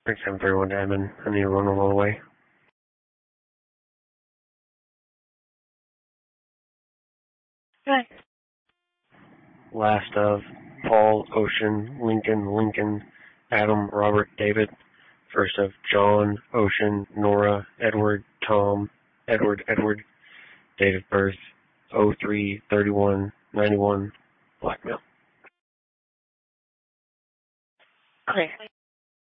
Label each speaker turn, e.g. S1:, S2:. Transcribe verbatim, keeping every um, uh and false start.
S1: seven thirty-one to admin. I need to run them all the way.
S2: Hi.
S1: Last of Paul, Ocean, Lincoln, Lincoln, Adam, Robert, David. First of John, Ocean, Nora, Edward, Tom, Edward, Edward. Date of birth oh three thirty-one ninety-one. Blackmail.
S2: Okay.